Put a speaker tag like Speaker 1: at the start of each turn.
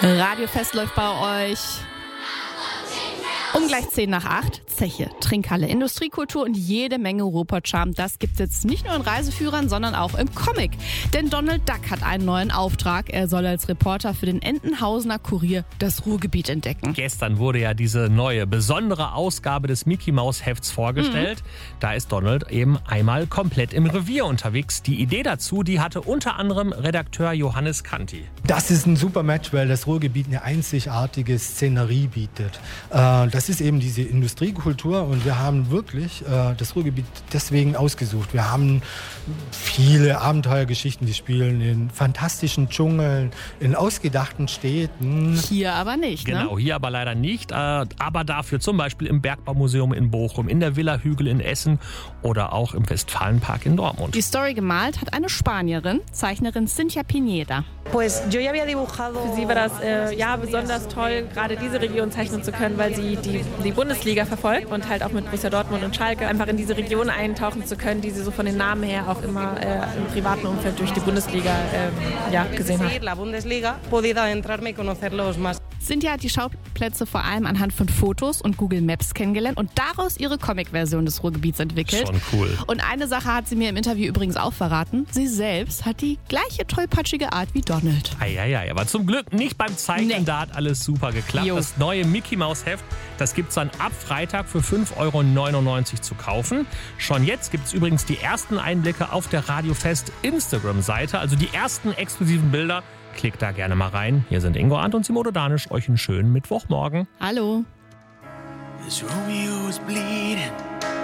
Speaker 1: Radiofest läuft bei euch. Um gleich 7:50, Zeche, Trinkhalle, Industriekultur und jede Menge Ruhrpott-Charme. Das gibt's jetzt nicht nur in Reiseführern, sondern auch im Comic. Denn Donald Duck hat einen neuen Auftrag. Er soll als Reporter für den Entenhausener Kurier das Ruhrgebiet entdecken.
Speaker 2: Gestern wurde ja diese neue, besondere Ausgabe des Mickey-Maus-Hefts vorgestellt. Da ist Donald eben einmal komplett im Revier unterwegs. Die Idee dazu, die hatte unter anderem Redakteur Johannes Kanti.
Speaker 3: Das ist ein super Match, weil das Ruhrgebiet eine einzigartige Szenerie bietet. Das ist eben diese Industriekultur und wir haben wirklich das Ruhrgebiet deswegen ausgesucht. Wir haben viele Abenteuergeschichten, die spielen in fantastischen Dschungeln, in ausgedachten Städten.
Speaker 1: Hier aber nicht, ne?
Speaker 2: Genau, hier aber leider nicht. Aber dafür zum Beispiel im Bergbaumuseum in Bochum, in der Villa Hügel in Essen oder auch im Westfalenpark in Dortmund.
Speaker 1: Die Story gemalt hat eine Spanierin, Zeichnerin Cynthia Pineda.
Speaker 4: Für sie war das besonders toll, gerade diese Region zeichnen zu können, weil sie die Bundesliga verfolgt und halt auch mit Borussia Dortmund und Schalke einfach in diese Region eintauchen zu können, die sie so von den Namen her auch immer im privaten Umfeld durch die Bundesliga gesehen hat.
Speaker 1: Cynthia hat die Schauplätze vor allem anhand von Fotos und Google Maps kennengelernt und daraus ihre Comic-Version des Ruhrgebiets entwickelt.
Speaker 2: Schon cool.
Speaker 1: Und eine Sache hat sie mir im Interview übrigens auch verraten. Sie selbst hat die gleiche tollpatschige Art wie Donald.
Speaker 2: Eieiei, aber zum Glück nicht beim Zeichnen,
Speaker 1: Nee.
Speaker 2: da hat alles super geklappt.
Speaker 1: Jo.
Speaker 2: Das neue Mickey-Maus-Heft, das gibt's dann ab Freitag für 5,99 € zu kaufen. Schon jetzt gibt's übrigens die ersten Einblicke auf der Radiofest Instagram-Seite, also die ersten exklusiven Bilder. Klickt da gerne mal rein. Hier sind Ingo Arndt und Simone Danisch. Euch einen schönen Mittwochmorgen.
Speaker 1: Hallo.
Speaker 5: This Romeo is bleeding.